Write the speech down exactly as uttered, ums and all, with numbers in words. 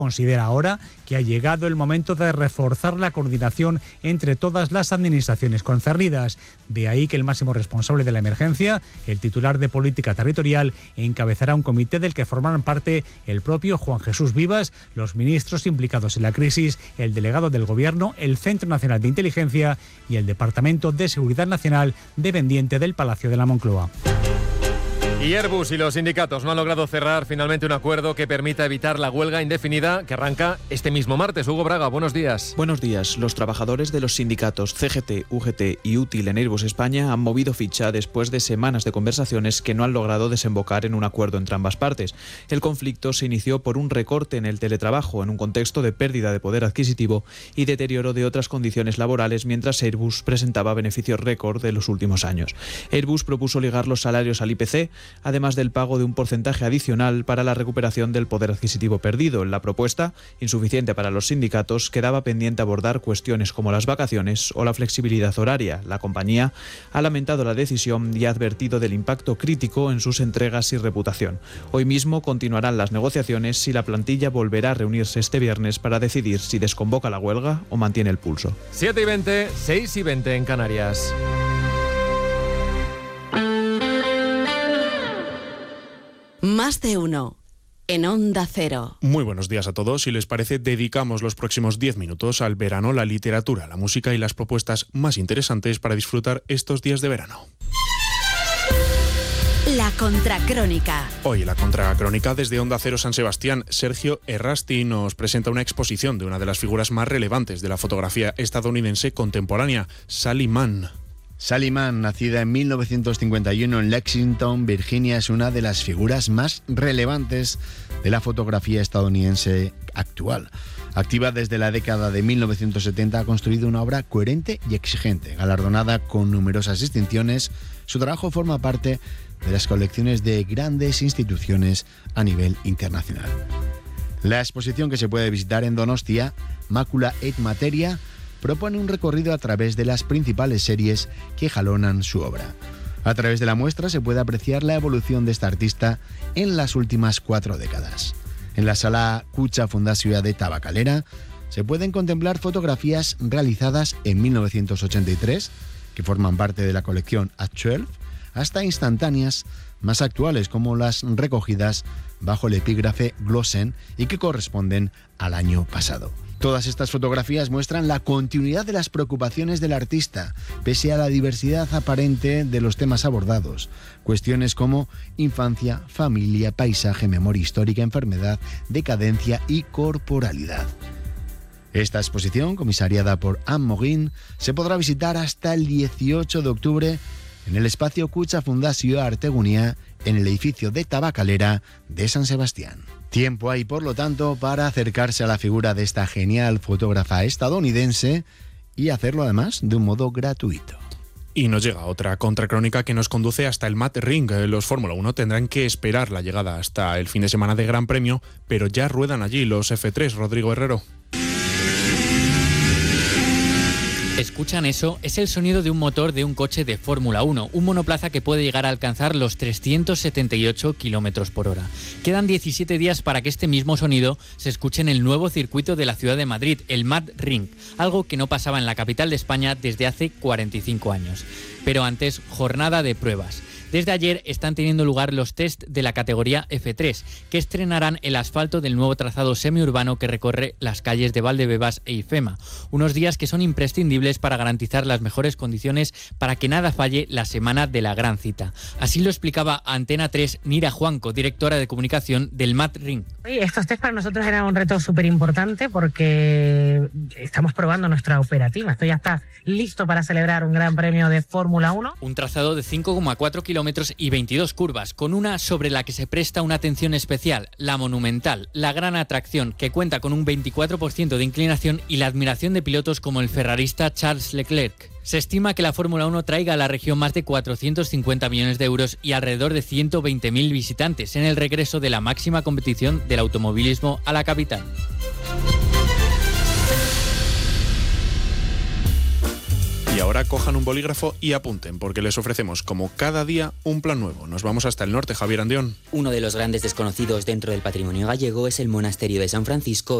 Considera ahora que ha llegado el momento de reforzar la coordinación entre todas las administraciones concernidas. De ahí que el máximo responsable de la emergencia, el titular de Política Territorial, encabezará un comité del que formarán parte el propio Juan Jesús Vivas, los ministros implicados en la crisis, el delegado del Gobierno, el Centro Nacional de Inteligencia y el Departamento de Seguridad Nacional dependiente del Palacio de la Moncloa. Y Airbus y los sindicatos no han logrado cerrar finalmente un acuerdo que permita evitar la huelga indefinida que arranca este mismo martes. Hugo Braga, buenos días. Buenos días. Los trabajadores de los sindicatos C G T, U G T y Útil en Airbus España han movido ficha después de semanas de conversaciones que no han logrado desembocar en un acuerdo entre ambas partes. El conflicto se inició por un recorte en el teletrabajo en un contexto de pérdida de poder adquisitivo y deterioro de otras condiciones laborales, mientras Airbus presentaba beneficios récord de los últimos años. Airbus propuso ligar los salarios al I P C, además del pago de un porcentaje adicional para la recuperación del poder adquisitivo perdido. En la propuesta, insuficiente para los sindicatos, quedaba pendiente abordar cuestiones como las vacaciones o la flexibilidad horaria. La compañía ha lamentado la decisión y ha advertido del impacto crítico en sus entregas y reputación. Hoy mismo continuarán las negociaciones y la plantilla volverá a reunirse este viernes para decidir si desconvoca la huelga o mantiene el pulso. siete y veinte, seis y veinte en Canarias. Más de uno en Onda Cero. Muy buenos días a todos. Si les parece, dedicamos los próximos diez minutos al verano, la literatura, la música y las propuestas más interesantes para disfrutar estos días de verano. La Contracrónica. Hoy en la Contracrónica, desde Onda Cero San Sebastián, Sergio Errasti nos presenta una exposición de una de las figuras más relevantes de la fotografía estadounidense contemporánea, Sally Mann. Sally Mann, nacida en mil novecientos cincuenta y uno en Lexington, Virginia, es una de las figuras más relevantes de la fotografía estadounidense actual. Activa desde la década de mil novecientos setenta, ha construido una obra coherente y exigente. Galardonada con numerosas distinciones, su trabajo forma parte de las colecciones de grandes instituciones a nivel internacional. La exposición, que se puede visitar en Donostia, Macula et Materia, propone un recorrido a través de las principales series que jalonan su obra. A través de la muestra se puede apreciar la evolución de esta artista en las últimas cuatro décadas. En la sala Kutxa Fundazioa de Tabakalera se pueden contemplar fotografías realizadas en mil novecientos ochenta y tres, que forman parte de la colección A doce, hasta instantáneas más actuales, como las recogidas bajo el epígrafe Glossen y que corresponden al año pasado. Todas estas fotografías muestran la continuidad de las preocupaciones del artista, pese a la diversidad aparente de los temas abordados. Cuestiones como infancia, familia, paisaje, memoria histórica, enfermedad, decadencia y corporalidad. Esta exposición, comisariada por Anne Morin, se podrá visitar hasta el dieciocho de octubre en el espacio Kutxa Fundazioa Artegunea, en el edificio de Tabakalera de San Sebastián. Tiempo hay, por lo tanto, para acercarse a la figura de esta genial fotógrafa estadounidense y hacerlo además de un modo gratuito. Y nos llega otra contracrónica que nos conduce hasta el Mat Ring. Los Fórmula uno tendrán que esperar la llegada hasta el fin de semana de Gran Premio, pero ya ruedan allí los F tres. Rodrigo Herrero. ¿Escuchan eso? Es el sonido de un motor de un coche de Fórmula uno, un monoplaza que puede llegar a alcanzar los trescientos setenta y ocho kilómetros por hora. Quedan diecisiete días para que este mismo sonido se escuche en el nuevo circuito de la ciudad de Madrid, el Mat Ring, algo que no pasaba en la capital de España desde hace cuarenta y cinco años. Pero antes, jornada de pruebas. Desde ayer están teniendo lugar los test de la categoría F tres, que estrenarán el asfalto del nuevo trazado semiurbano que recorre las calles de Valdebebas e Ifema. Unos días que son imprescindibles para garantizar las mejores condiciones para que nada falle la semana de la gran cita. Así lo explicaba a Antena tres Nira Juanco, directora de comunicación del Mat Ring. Estos test para nosotros eran un reto súper importante porque estamos probando nuestra operativa. Esto ya está listo para celebrar un gran premio de Fórmula uno. Un trazado de cinco coma cuatro kilómetros y veintidós curvas, con una sobre la que se presta una atención especial, la Monumental, la gran atracción, que cuenta con un veinticuatro por ciento de inclinación y la admiración de pilotos como el ferrarista Charles Leclerc. Se estima que la Fórmula uno traiga a la región más de cuatrocientos cincuenta millones de euros y alrededor de ciento veinte mil visitantes en el regreso de la máxima competición del automovilismo a la capital. Y ahora cojan un bolígrafo y apunten, porque les ofrecemos como cada día un plan nuevo. Nos vamos hasta el norte, Javier Andión. Uno de los grandes desconocidos dentro del patrimonio gallego es el monasterio de San Francisco,